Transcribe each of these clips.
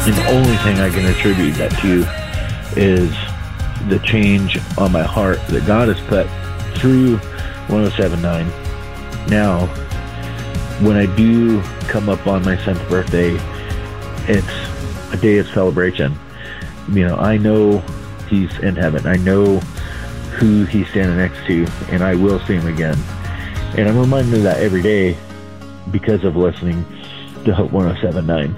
And the only thing I can attribute that to is the change on my heart that God has put through 107.9. Now, when I do come up on my 7th birthday, it's a day of celebration. You know, I know he's in heaven. I know who he's standing next to, and I will see him again. And I'm reminded of that every day because of listening to Hope 107.9.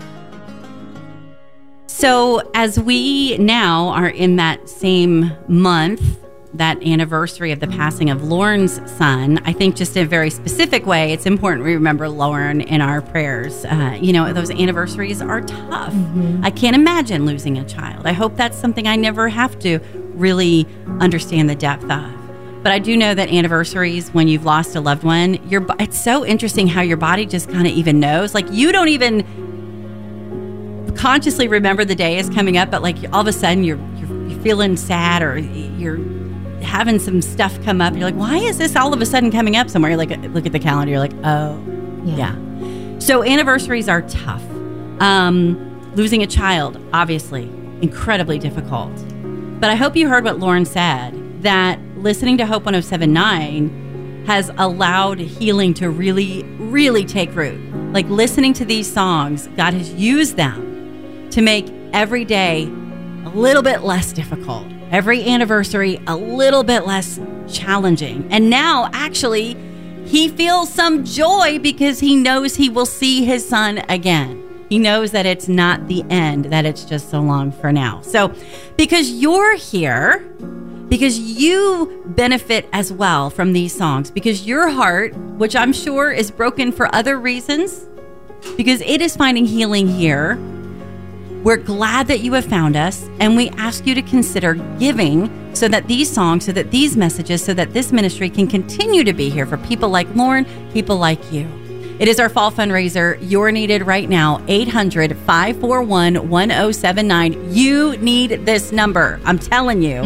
So as we now are in that same month, that anniversary of the passing of Lauren's son, I think just in a very specific way, it's important we remember Lauren in our prayers. Those anniversaries are tough. I can't imagine losing a child. I hope that's something I never have to really understand the depth of. But I do know that anniversaries, when you've lost a loved one, it's so interesting how your body just kind of even knows. Like, you don't even consciously remember the day is coming up, but like all of a sudden you're feeling sad, or you're having some stuff come up. You're like, why is this all of a sudden coming up somewhere? You're like, look at the calendar. You're like, oh, yeah. So anniversaries are tough. Losing a child, obviously, incredibly difficult. But I hope you heard what Lauren said, that listening to Hope 107.9 has allowed healing to really, really take root. Like, listening to these songs, God has used them to make every day a little bit less difficult. Every anniversary a little bit less challenging. And now, actually, he feels some joy because he knows he will see his son again. He knows that it's not the end, that it's just so long for now. So, because you're here, because you benefit as well from these songs, because your heart, which I'm sure is broken for other reasons, because it is finding healing here, we're glad that you have found us, and we ask you to consider giving so that these songs, so that these messages, so that this ministry can continue to be here for people like Lauren, people like you. It is our fall fundraiser. You're needed right now. 800-541-1079. You need this number. I'm telling you.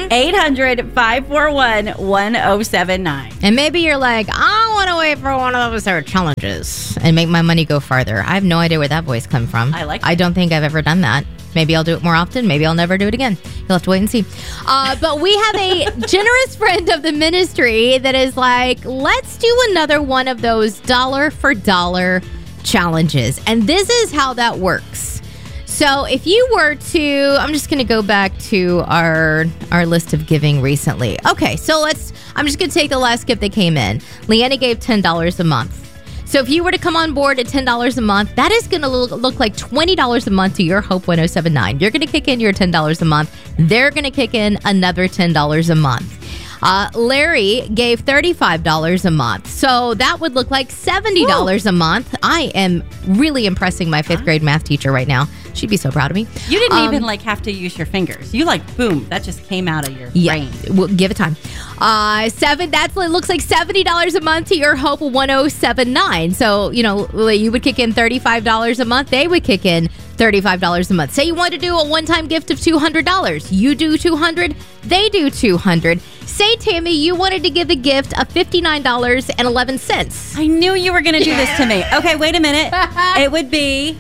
800-541-1079. And maybe you're like, I want to wait for one of those challenges and make my money go farther. I have no idea where that voice comes from. I like it. I don't think I've ever done that. Maybe I'll do it more often. Maybe I'll never do it again. You'll have to wait and see. But we have a generous friend of the ministry that is like, let's do another one of those dollar for dollar challenges. And this is how that works. So if you were to, I'm just going to go back to our list of giving recently. Okay, so I'm just going to take the last gift that came in. Leanna gave $10 a month. So if you were to come on board at $10 a month, that is going to look like $20 a month to your Hope 107.9. You're going to kick in your $10 a month. They're going to kick in another $10 a month. Larry gave $35 a month. So that would look like $70 a month. I am really impressing my 5th grade math teacher right now. She'd be so proud of me. You didn't even have to use your fingers. You boom, that just came out of your brain. Well, give it time. It looks like $70 a month to your Hope 107.9. So, you would kick in $35 a month. They would kick in $35 a month. Say you want to do a one-time gift of $200. You do $200. They do $200. Say, Tammy, you wanted to give a gift of $59.11. I knew you were going to do this to me. Okay, wait a minute. It would be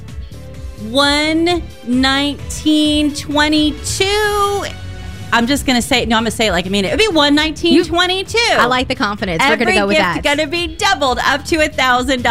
$119.22. I'm just going to say it. No, I'm going to say it like I mean it. It would be $119.22. I like the confidence. We're going to go with that. Every gift is going to be doubled up to $1,000.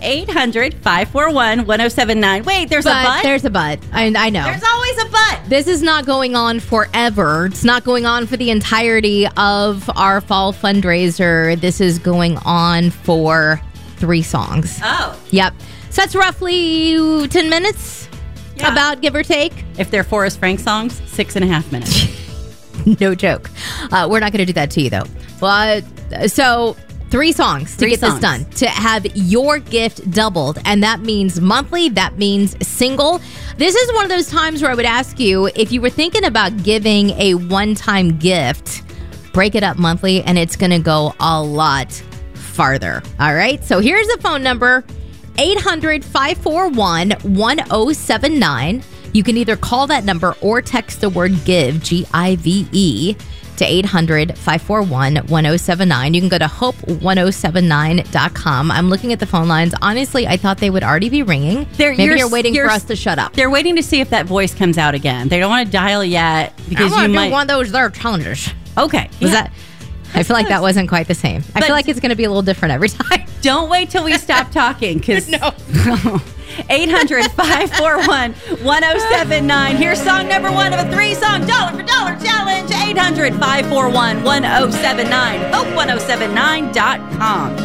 800-541-1079. Wait, there's a but? There's a but. I know. There's always a but. This is not going on forever. It's not going on for the entirety of our fall fundraiser. This is going on for 3 songs. Oh. Yep. So that's roughly 10 minutes, about, give or take. If they're Forrest Frank songs, 6.5 minutes. No joke. We're not going to do that to you, though. But so 3 songs to get this done, to have your gift doubled. And that means monthly. That means single. This is one of those times where I would ask you, if you were thinking about giving a one-time gift, break it up monthly, and it's going to go a lot farther. All right? So here's the phone number, 800-541-1079. You can either call that number or text the word GIVE, GIVE, to 800-541-1079. You can go to hope1079.com. I'm looking at the phone lines. Honestly, I thought they would already be ringing. Maybe you're waiting for us to shut up. They're waiting to see if that voice comes out again. They don't want to dial yet because you might one of those there challenges. Okay. Was that? I feel like that wasn't quite the same. I feel like it's going to be a little different every time. Don't wait till we stop talking because no. 800-541-1079. Here's song number 1 of a 3-song dollar for dollar challenge. 800-541-1079. Hope1079.com.